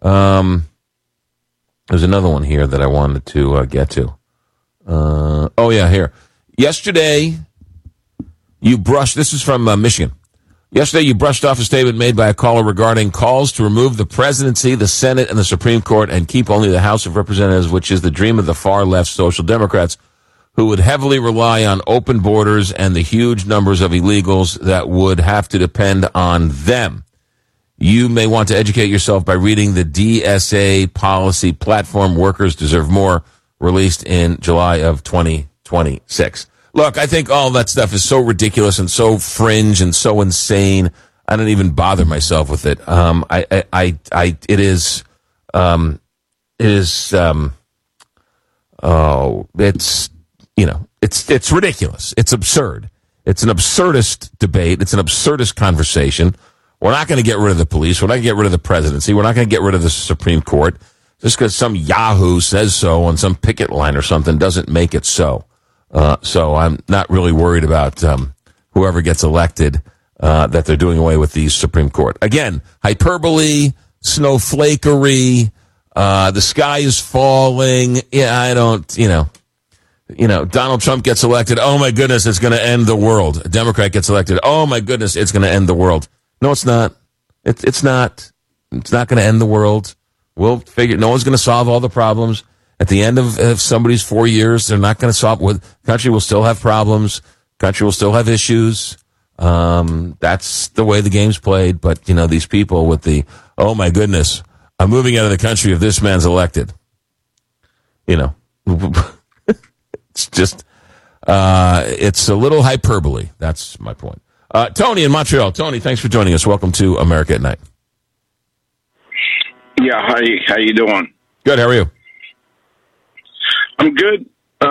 There's another one here that I wanted to get to. Here. Yesterday, this is from Michigan. Yesterday, you brushed off a statement made by a caller regarding calls to remove the presidency, the Senate, and the Supreme Court and keep only the House of Representatives, which is the dream of the far-left Social Democrats, who would heavily rely on open borders and the huge numbers of illegals that would have to depend on them. You may want to educate yourself by reading the DSA policy platform, Workers Deserve More, released in July of 2026. Look, I think all that stuff is so ridiculous and so fringe and so insane. I don't even bother myself with it. It's ridiculous. It's absurd. It's an absurdist debate. It's an absurdist conversation. We're not going to get rid of the police. We're not going to get rid of the presidency. We're not going to get rid of the Supreme Court. Just because some Yahoo says so on some picket line or something doesn't make it so. So I'm not really worried about whoever gets elected, that they're doing away with the Supreme Court. Again, hyperbole, snowflakery, the sky is falling. Yeah, I don't, Donald Trump gets elected. Oh, my goodness, it's going to end the world. A Democrat gets elected. Oh, my goodness, it's going to end the world. No, it's not. It's not. It's not going to end the world. We'll figure. No one's going to solve all the problems. At the end of somebody's 4 years, they're not going to solve. Country will still have problems. Country will still have issues. That's the way the game's played. But, these people with oh, my goodness, I'm moving out of the country if this man's elected. It's just, it's a little hyperbole. That's my point. Tony in Montreal. Tony, thanks for joining us. Welcome to America at Night. Yeah, hi. How you doing? Good. How are you? I'm good.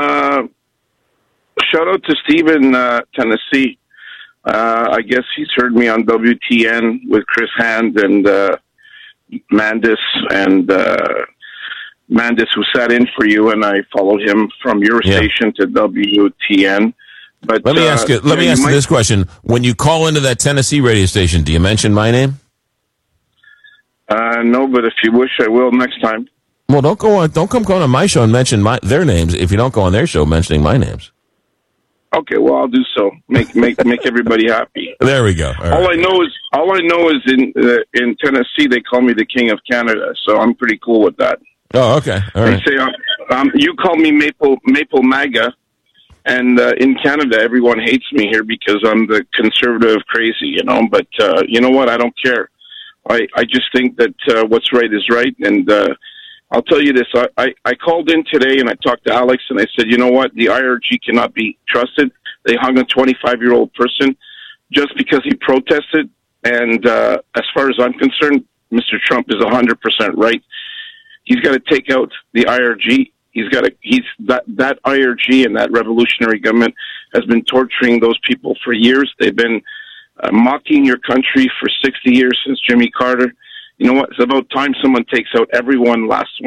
Shout out to Steve in Tennessee. I guess he's heard me on WTN with Chris Hand and Mandis, and Mandis, who sat in for you, and I followed him from your station to WTN. But let me ask you this question: when you call into that Tennessee radio station, do you mention my name? No, but if you wish, I will next time. Well, don't come on my show and mention their names if you don't go on their show mentioning my names. Okay, well, I'll do so. Make everybody happy. There we go. All I know is in Tennessee they call me the King of Canada, so I'm pretty cool with that. Oh, okay. All right. They say you call me Maple MAGA, and in Canada everyone hates me here because I'm the conservative crazy, But you know what? I don't care. I just think that what's right is right, and I'll tell you this. I called in today and I talked to Alex and I said, you know what? The IRG cannot be trusted. They hung a 25-year-old person just because he protested. And as far as I'm concerned, Mr. Trump is 100% right. He's got to take out the IRG. That IRG and that revolutionary government has been torturing those people for years. They've been mocking your country for 60 years since Jimmy Carter. You know what? It's about time someone takes out every one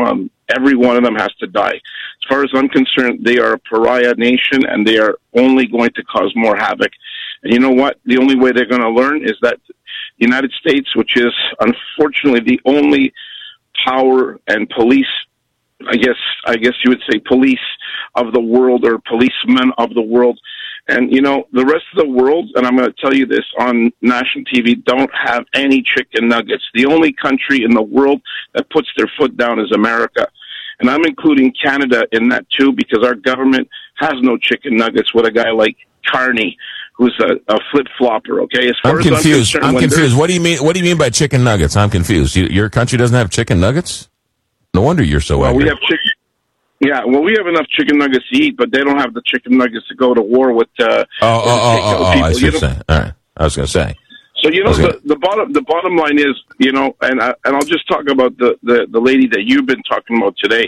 of them has to die. As far as I'm concerned, they are a pariah nation, and they are only going to cause more havoc. And you know what? The only way they're going to learn is that the United States, which is unfortunately the only power and police, I guess you would say police of the world, or policemen of the world. And, the rest of the world, and I'm going to tell you this on national TV, don't have any chicken nuggets. The only country in the world that puts their foot down is America. And I'm including Canada in that, too, because our government has no chicken nuggets with a guy like Carney, who's a flip-flopper, okay? I'm confused. What do you mean? What do you mean by chicken nuggets? I'm confused. Your country doesn't have chicken nuggets? No wonder you're so angry. We have chicken. Yeah, well, we have enough chicken nuggets to eat, but they don't have the chicken nuggets to go to war with. I see what you're saying. All right, I was going to say. So the bottom line is, and I'll just talk about the lady that you've been talking about today.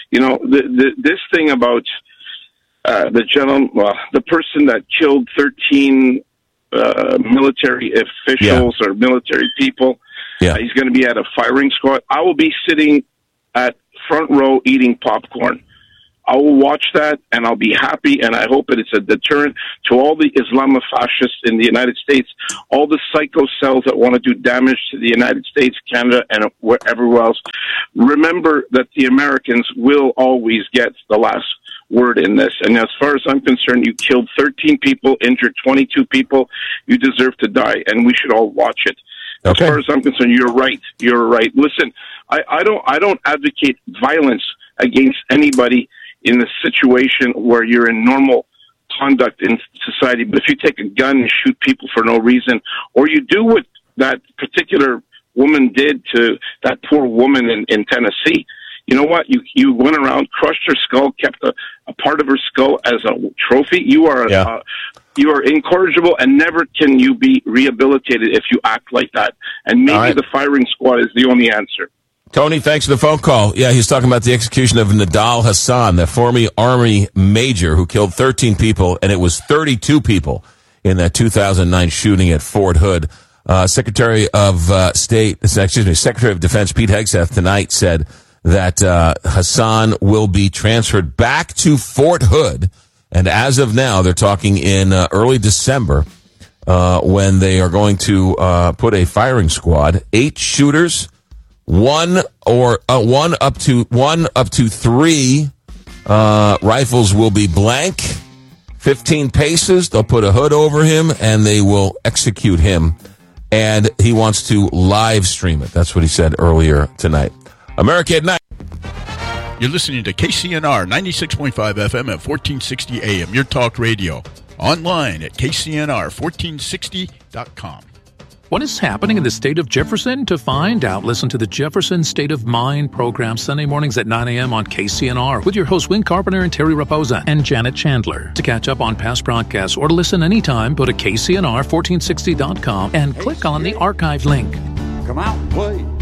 This thing about the person that killed 13 military officials or military people. Yeah, he's going to be at a firing squad. I will be sitting at front row eating popcorn. I will watch that, and I'll be happy, and I hope that it's a deterrent to all the Islamofascists in the United States, all the psycho cells that want to do damage to the United States, Canada, and wherever else. Remember that the Americans will always get the last word in this. And as far as I'm concerned, you killed 13 people, injured 22 people. You deserve to die, and we should all watch it. Okay. As far as I'm concerned, you're right. You're right. Listen, I don't advocate violence against anybody in a situation where you're in normal conduct in society. But if you take a gun and shoot people for no reason, or you do what that particular woman did to that poor woman in Tennessee, you know what? You went around, crushed her skull, kept a part of her skull as a trophy. You are you are incorrigible, and never can you be rehabilitated if you act like that. And maybe the firing squad is the only answer. Tony, thanks for the phone call. Yeah, he's talking about the execution of Nidal Hasan, the former Army major who killed 13 people, and it was 32 people in that 2009 shooting at Fort Hood. Secretary of Defense Pete Hegseth tonight said that Hasan will be transferred back to Fort Hood, and as of now, they're talking in early December when they are going to put a firing squad, 8 shooters. One up to 3 rifles will be blank, 15 paces. They'll put a hood over him and they will execute him. And he wants to live stream it. That's what he said earlier tonight. America at Night. You're listening to KCNR 96.5 FM at 1460 AM. Your talk radio. Online at KCNR1460.com. What is happening in the state of Jefferson? To find out, listen to the Jefferson State of Mind program Sunday mornings at 9 a.m. on KCNR with your hosts Win Carpenter and Terry Raposa and Janet Chandler. To catch up on past broadcasts or to listen anytime, go to KCNR1460.com and click on the archive link. Come out and play.